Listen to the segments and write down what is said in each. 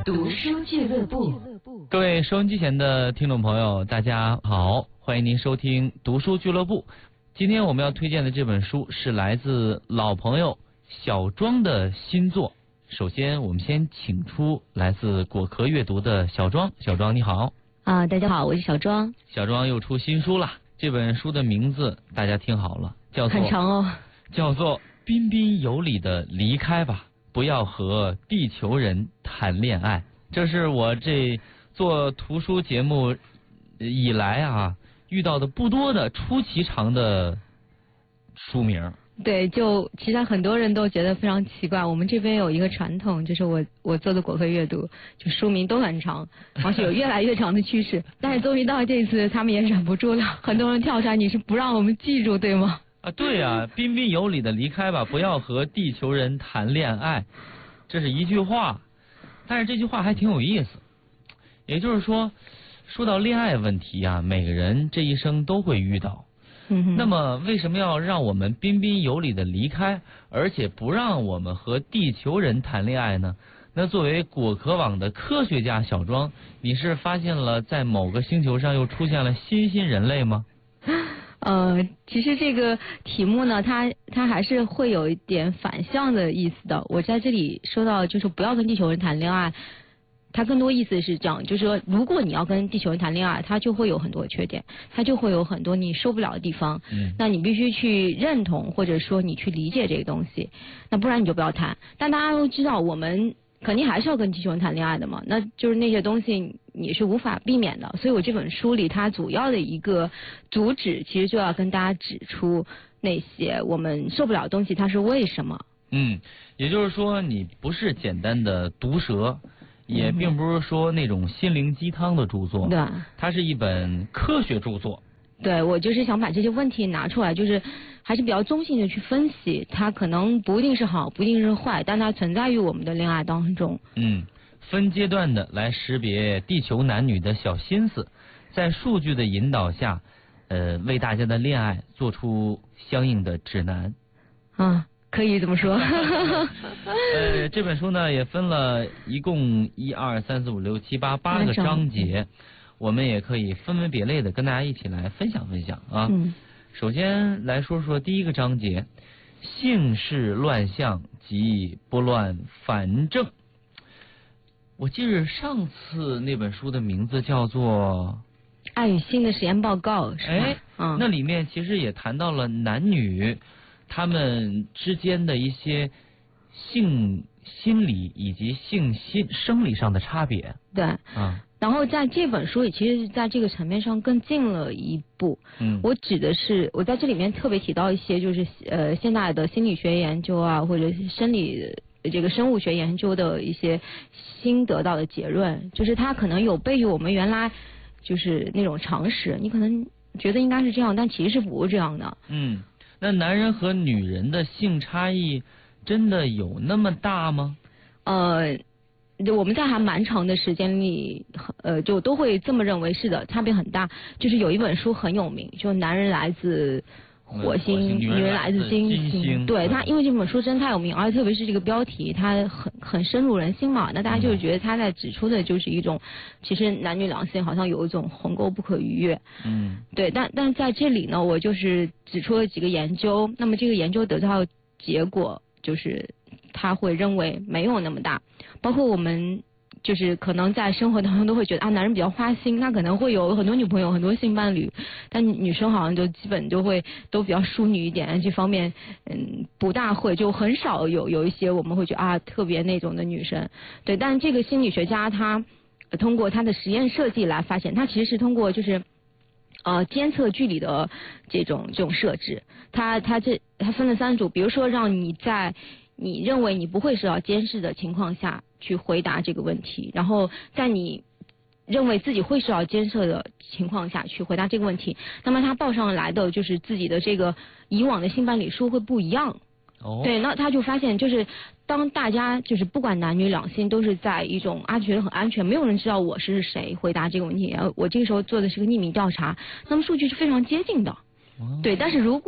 读书俱乐部。 各位收音机前的听众朋友，大家好，欢迎您收听读书俱乐部。今天我们要推荐的这本书是来自老朋友小庄的新作。首先我们先请出来自果壳阅读的小庄。小庄你好。 大家好，我是小庄。 小庄又出新书了，这本书的名字大家听好了，叫做很长哦， 叫做彬彬有礼的离开吧，不要和地球人谈恋爱。这是我这做图书节目以来遇到的不多的出奇长的书名。 对，就其实很多人都觉得非常奇怪。我们这边有一个传统，就是我做的果壳阅读，就书名都很长，而且有越来越长的趋势。但是终于到这次，他们也忍不住了，很多人跳出来，你是不让我们记住，对吗？ 对呀，彬彬有礼的离开吧，不要和地球人谈恋爱，这是一句话，但是这句话还挺有意思。也就是说，说到恋爱问题每个人这一生都会遇到。那么为什么要让我们彬彬有礼的离开，而且不让我们和地球人谈恋爱呢？那作为果壳网的科学家小庄，你是发现了在某个星球上又出现了新人类吗？ 其实这个题目呢，它还是会有一点反向的意思的。我在这里说到就是不要跟地球人谈恋爱，它更多意思是这样，就是说如果你要跟地球人谈恋爱，它就会有很多缺点，它就会有很多你受不了的地方。那你必须去认同或者说你去理解这个东西，那不然你就不要谈。但大家都知道我们肯定还是要跟地球人谈恋爱的嘛，那就是那些东西你是无法避免的。所以我这本书里它主要的一个主旨其实就要跟大家指出那些我们受不了的东西它是为什么。 也就是说你不是简单的毒舌，也并不是说那种心灵鸡汤的著作， 对， 它是一本科学著作。 对，我就是想把这些问题拿出来，就是还是比较中性的去分析，它可能不一定是好，不一定是坏，但它存在于我们的恋爱当中。 分阶段的来识别地球男女的小心思，在数据的引导下，为大家的恋爱做出相应的指南。 可以这么说。 这本书呢也分了一共1、2、3、4、5、6、7、8个章节，我们也可以分门别类的跟大家一起来分享首先来说说第一个章节，性事乱象及不乱反正。我记得上次那本书的名字叫做 《爱与性的实验报告》，是吧？ 那里面其实也谈到了男女他们之间的一些性心理以及性生理上的差别。 对，然后在这本书里，其实是在这个层面上更进了一步。我指的是，我在这里面特别提到一些，就是现代的心理学研究或者是生物学研究的一些新得到的结论，就是它可能有悖于我们原来就是那种常识，你可能觉得应该是这样，但其实是不是这样的。 那男人和女人的性差异真的有那么大吗？ 我们在还蛮长的时间里，就都会这么认为，是的，差别很大。就是有一本书很有名，就男人来自火星，女人来自金星。对，他因为这本书真太有名，而且特别是这个标题，它很深入人心嘛。那大家就觉得他在指出的就是一种，其实男女两性好像有一种鸿沟不可逾越。对，但在这里呢，我就是指出了几个研究，那么这个研究得到结果就是他会认为没有那么大，包括我们就是可能在生活当中都会觉得男人比较花心，那可能会有很多女朋友很多性伴侣，但女生好像就基本都比较淑女一点，这方面不大会，就很少有一些我们会觉得特别那种的女生。对，但这个心理学家他通过他的实验设计来发现，他其实是通过就是监测距离的这种设置，他分了3组，比如说让你在你认为你不会受到监视的情况下去回答这个问题，然后在你认为自己会受到监视的情况下去回答这个问题，那么他报上来的就是自己的这个以往的性伴侣数会不一样。对，那他就发现就是当大家就是不管男女两性都是在一种觉得很安全，没有人知道我是谁回答这个问题，我这个时候做的是个匿名调查，那么数据是非常接近的。对，但是如果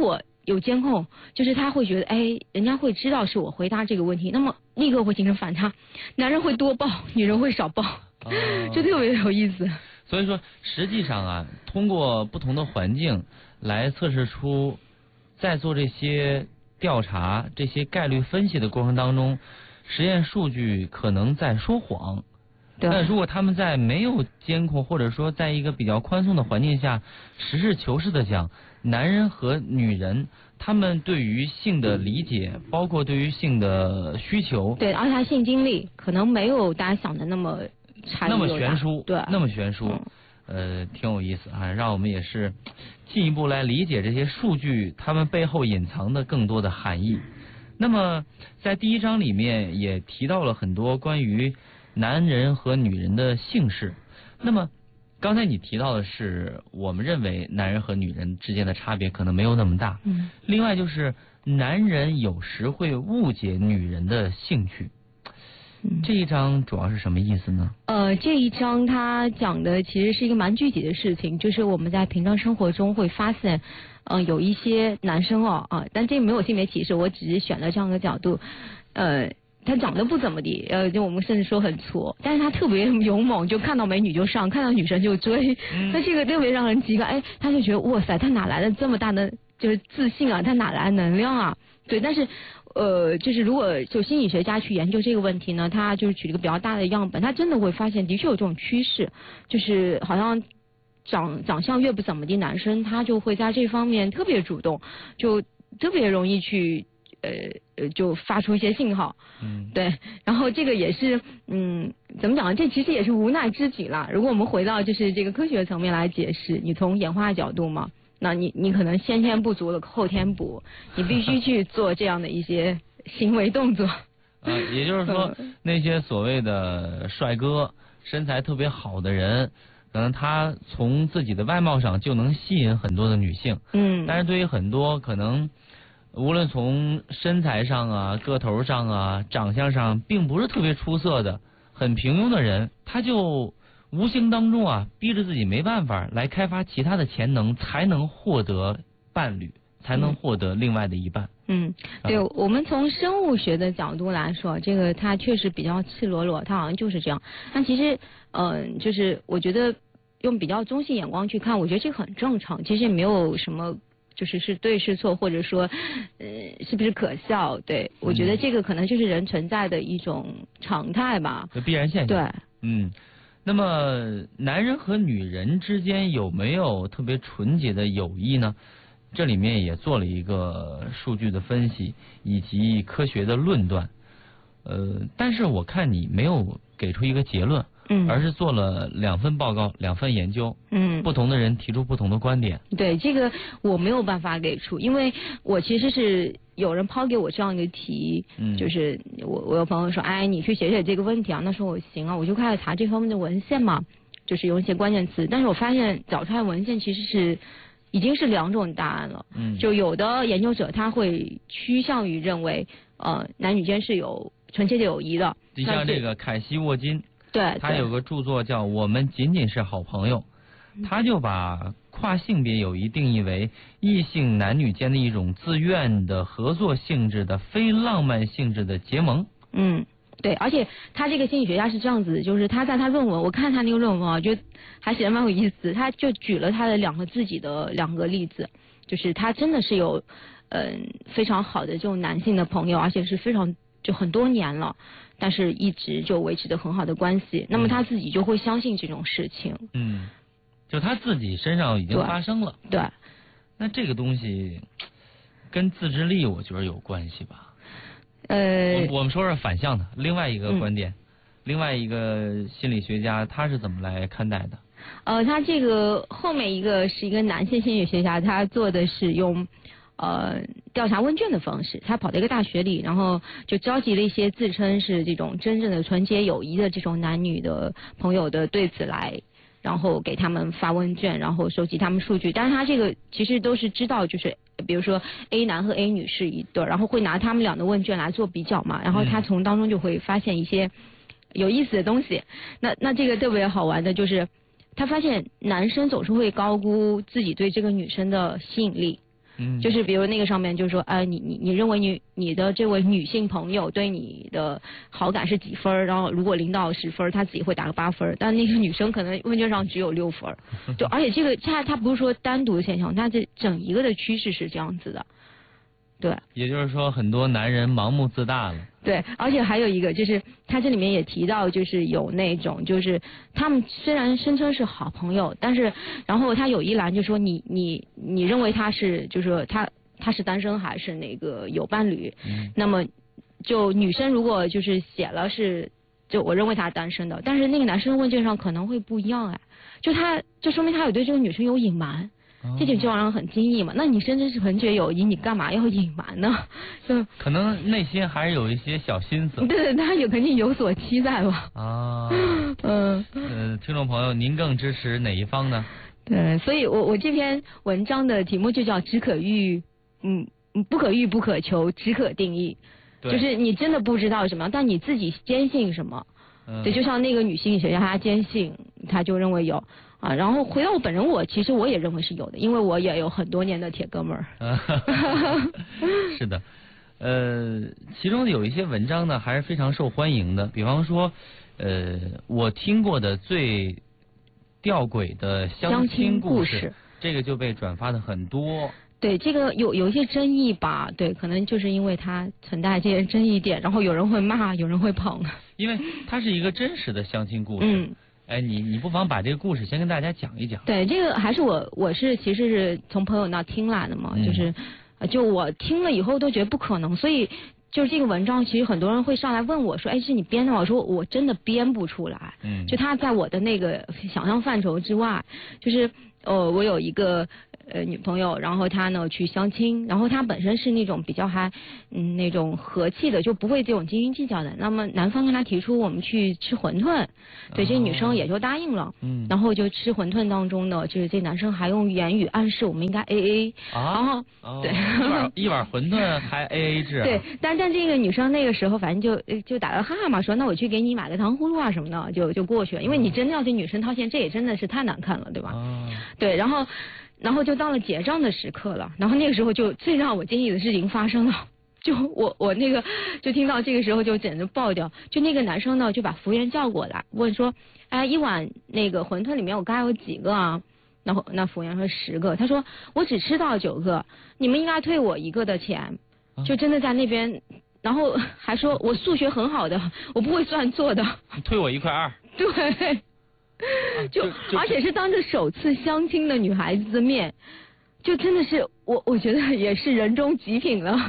有监控，就是他会觉得，哎，人家会知道是我回答这个问题，那么立刻会形成反差，男人会多报，女人会少报，就特别有意思。 所以说，实际上啊，通过不同的环境来测试出，在做这些调查、这些概率分析的过程当中，实验数据可能在说谎。那如果他们在没有监控，或者说在一个比较宽松的环境下，实事求是的讲，男人和女人他们对于性的理解，包括对于性的需求， 对，而且他性经历可能没有大家想的那么那么悬殊， 对， 那么悬殊，挺有意思啊，让我们也是进一步来理解这些数据，他们背后隐藏的更多的含义。那么在第1章里面也提到了很多关于男人和女人的性事。那么刚才你提到的是，我们认为男人和女人之间的差别可能没有那么大。另外就是男人有时会误解女人的兴趣。这一章主要是什么意思呢？ 这一章它讲的其实是一个蛮具体的事情，就是我们在平常生活中会发现，有一些男生但这没有性别歧视，我只是选了这样的角度，他长得不怎么地，就我们甚至说很挫，但是他特别勇猛，就看到美女就上，看到女生就追，那这个特别让人激感，他就觉得哇塞，他哪来的这么大的就是自信啊，他哪来的能量啊？对，但是就是如果就心理学家去研究这个问题呢，他就是举了一个比较大的样本，他真的会发现的确有这种趋势，就是好像长相越不怎么地男生，他就会在这方面特别主动，就特别容易去就发出一些信号，对，然后这个也是怎么讲呢？这其实也是无奈之举啦。如果我们回到就是这个科学层面来解释，你从演化角度嘛，那你可能先天不足了，后天补，你必须去做这样的一些行为动作。 也就是说，那些所谓的帅哥、身材特别好的人，可能他从自己的外貌上就能吸引很多的女性。但是对于很多可能无论从身材上啊、个头上啊、长相上，并不是特别出色的、很平庸的人，他就无形当中啊，逼着自己没办法来开发其他的潜能，才能获得伴侣，才能获得另外的一半。 对，我们从生物学的角度来说，这个它确实比较赤裸裸，它好像就是这样。但其实，就是我觉得用比较中性眼光去看，我觉得这个很正常，其实也没有什么。就是是对是错，或者说，是不是可笑？对，我觉得这个可能就是人存在的一种常态吧， 必然现象。 对， 那么男人和女人之间有没有特别纯洁的友谊呢？这里面也做了一个数据的分析以及科学的论断。但是我看你没有给出一个结论。而是做了2份报告、2份研究，不同的人提出不同的观点。 对，这个我没有办法给出，因为我其实是有人抛给我这样一个题，就是我有朋友说，哎，你去写写这个问题啊，那时候我行啊，我就开始查这方面的文献嘛，就是用一些关键词，但是我发现找出来文献其实是已经是2种答案了，就有的研究者他会趋向于认为，男女间是有纯洁的友谊的， 就像这个凯西沃金。 对， 他有个著作叫《我们仅仅是好朋友》，他就把跨性别友谊定义为异性男女间的一种自愿的合作性质的非浪漫性质的结盟。 对，而且他这个心理学家是这样子，就是他在他论文，我看他那个论文啊，就还写得蛮有意思，他就举了他的自己的2个例子，就是他真的是有非常好的这种男性的朋友，而且是非常就很多年了。但是一直就维持的很好的关系，那么他自己就会相信这种事情。 就他自己身上已经发生了。 对。 那这个东西跟自制力我觉得有关系吧。我们说是反向的，另外一个观点，另外一个心理学家他是怎么来看待的？ 他这个后面一个是一个男性心理学家，他做的是用。调查问卷的方式，他跑到一个大学里，然后就召集了一些自称是这种真正的纯洁友谊的这种男女的朋友的对子来，然后给他们发问卷，然后收集他们数据。但是他这个其实都是知道，就是比如说 A 男和 A 女是一对，然后会拿他们俩的问卷来做比较嘛，然后他从当中就会发现一些有意思的东西。那这个特别好玩的就是，他发现男生总是会高估自己对这个女生的吸引力。 就是比如那个上面就是说，你认为你的这位女性朋友对你的好感是几分？然后如果0到10分，他自己会打个8分，但那个女生可能问卷上只有6分。就而且这个它不是说单独的现象，它这整一个的趋势是这样子的。对， 也就是说很多男人盲目自大了。 对，而且还有一个就是他这里面也提到，就是有那种就是他们虽然声称是好朋友，但是然后他有一栏就说你认为他是就是说他是单身还是那个有伴侣？那么就女生如果就是写了是就我认为他是单身的，但是那个男生问卷上可能会不一样就说明他有对这个女生有隐瞒。这就让人很惊异嘛？那你深知是纯洁友谊，你干嘛要隐瞒呢？就可能内心还是有一些小心思。 对，他肯定有所期待吧。 听众朋友，您更支持哪一方呢？ 对，所以我这篇文章的题目就叫只可遇，不可遇不可求，只可定义。就是你真的不知道什么，但你自己坚信什么。对，就像那个女性学家，她坚信，她就认为有。然后回到我本人，其实我也认为是有的，因为我也有很多年的铁哥们儿。 是的，其中有一些文章呢还是非常受欢迎的，比方说，我听过的最吊诡的相亲故事，这个就被转发的很多。 对，这个有一些争议吧，对，可能就是因为它存在这些争议点，然后有人会骂，有人会捧。因为它是一个真实的相亲故事。你不妨把这个故事先跟大家讲一讲。对，这个还是我其实是从朋友那听来的嘛，就我听了以后都觉得不可能，所以就是这个文章其实很多人会上来问我说，是你编的吗？我说我真的编不出来。就它在我的那个想象范畴之外，就是我有一个女朋友，然后她呢去相亲，然后她本身是那种比较还那种和气的，就不会这种斤斤计较的。那么男方跟她提出我们去吃馄饨，对，这女生也就答应了。然后就吃馄饨当中呢，就是这男生还用言语暗示我们应该 AA。然后对， 一碗馄饨还 AA 制。 对，但这个女生那个时候反正就打个哈嘛，说那我去给你买个糖葫芦啊什么的，就过去了。因为你真的要给女生掏钱，这也真的是太难看了，对吧？对，然后就到了结账的时刻了，然后那个时候就最让我惊异的事情发生了，就我那个就听到这个时候就简直爆掉，就那个男生呢就把服务员叫过来问说，一碗那个馄饨里面我该有几个啊？然后那服务员说10个，他说我只吃到9个，你们应该退我1个的钱，就真的在那边，然后还说我数学很好的，我不会算错的， 你退我1块2。 对。就而且是当着首次相亲的女孩子的面，就真的是我觉得也是人中极品了。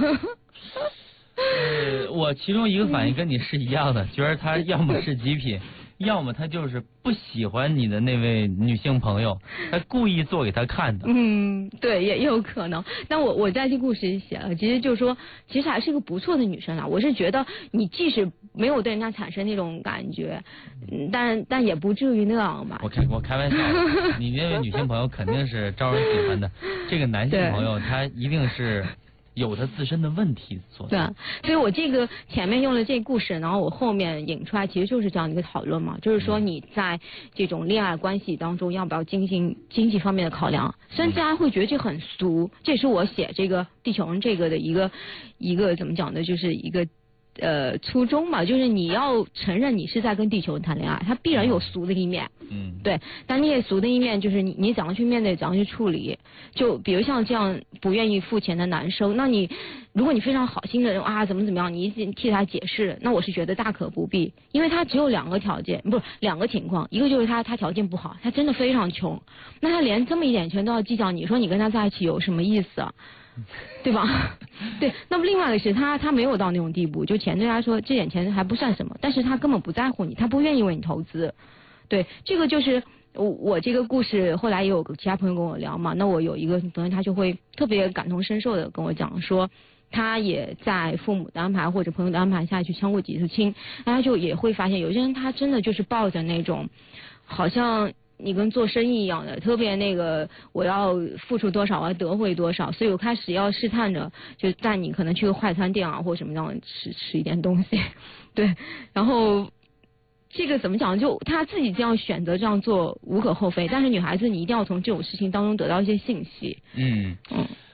我其中一个反应跟你是一样的，觉得他要么是极品，要么他就是不喜欢你的那位女性朋友，他故意做给他看的。 对，也有可能。但我在这故事里写了，其实就是说，其实还是一个不错的女生啊。我是觉得你即使没有对人家产生那种感觉，但也不至于那样吧。 我开玩笑，你那位女性朋友肯定是招人喜欢的，这个男性朋友他一定是有他自身的问题所在。 对，所以我这个前面用了这个故事，然后我后面引出来其实就是这样的一个讨论嘛，就是说你在这种恋爱关系当中要不要进行经济方面的考量？虽然大家会觉得这很俗，这也是我写这个地球人这个的一个怎么讲呢，就是一个初衷嘛，就是你要承认你是在跟地球人谈恋爱，它必然有俗的一面。对，但那些俗的一面就是你怎样去面对，怎样去处理。就比如像这样不愿意付钱的男生，那如果你非常好心的怎么样，你一直替他解释，那我是觉得大可不必，因为他只有2个条件，不是2个情况，一个就是他条件不好，他真的非常穷，那他连这么一点钱都要计较，你说你跟他在一起有什么意思啊？对吧？对，那么另外一个是他没有到那种地步，就钱对他来说这点钱还不算什么，但是他根本不在乎你，他不愿意为你投资。对，这个就是我这个故事后来也有其他朋友跟我聊嘛，那我有一个朋友他就会特别感同身受的跟我讲说，他也在父母的安排或者朋友的安排下去相过几次亲，他就也会发现有些人他真的就是抱着那种好像你跟做生意一样的，特别那个我要付出多少我要得回多少，所以我开始要试探着就带你可能去个快餐店或什么样吃一点东西。对，然后这个怎么讲，就他自己这样选择这样做无可厚非，但是女孩子你一定要从这种事情当中得到一些信息。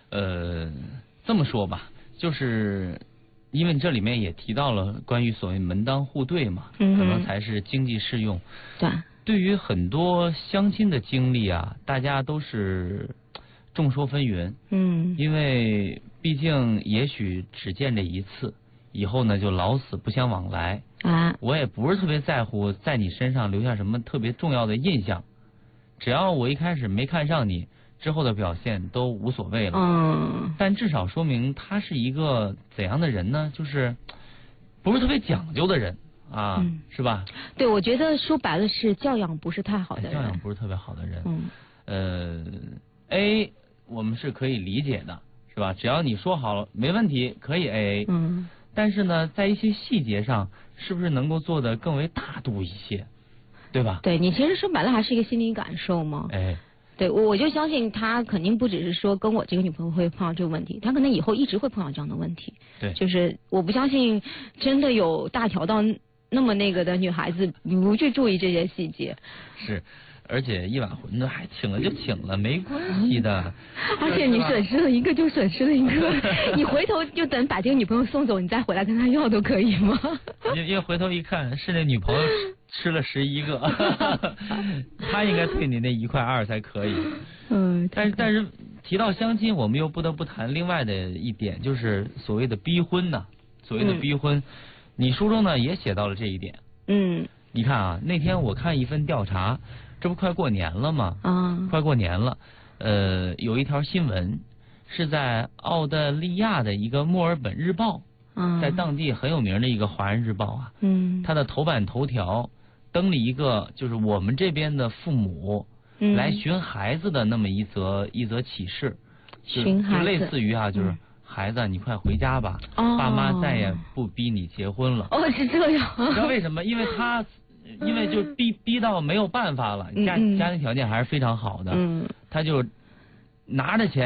这么说吧，就是因为这里面也提到了关于所谓门当户对嘛，可能才是经济适用。 对。 对于很多相亲的经历啊，大家都是众说纷纭。因为毕竟也许只见这一次，以后呢就老死不相往来。我也不是特别在乎在你身上留下什么特别重要的印象，只要我一开始没看上你，之后的表现都无所谓了。但至少说明他是一个怎样的人呢？就是不是特别讲究的人。是吧？ 对，我觉得说白了是教养不是太好的人， 教养不是特别好的人。A 我们是可以理解的，是吧？只要你说好了，没问题，可以 AA。但是呢，在一些细节上，是不是能够做得更为大度一些，对吧？ 对，你其实说白了还是一个心理感受嘛。对，我就相信他肯定不只是说跟我这个女朋友会碰到这个问题，他可能以后一直会碰到这样的问题。 对， 就是我不相信真的有大条到那么那个的女孩子不去注意这些细节。 是，而且一碗馄饨还请了就请了，没关系的。 而且你损失了一个就损失了一个，你回头就等把这个女朋友送走，你再回来跟她要都可以吗？ 因为回头一看是那女朋友吃了11个，她应该退你那1.2块才可以。但是提到相亲，我们又不得不谈另外的一点，就是所谓的逼婚呐。所谓的逼婚。你书中呢也写到了这一点。你看啊，那天我看一份调查，这不快过年了吗？快过年了。有一条新闻是在澳大利亚的一个墨尔本日报，在当地很有名的一个华人日报啊。它的头版头条登了一个就是我们这边的父母来寻孩子的那么一则启事，就类似于就是。孩子，你快回家吧，爸妈再也不逼你结婚了。 是这样。 你知道为什么？因为就逼到没有办法了，家庭条件还是非常好的，他就拿着钱